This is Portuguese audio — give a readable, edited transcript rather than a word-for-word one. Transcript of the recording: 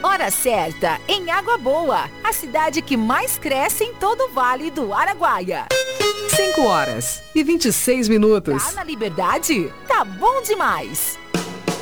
Hora certa, em Água Boa, a cidade que mais cresce em todo o Vale do Araguaia. 5 horas e 26 minutos. Tá na Liberdade? Tá bom demais!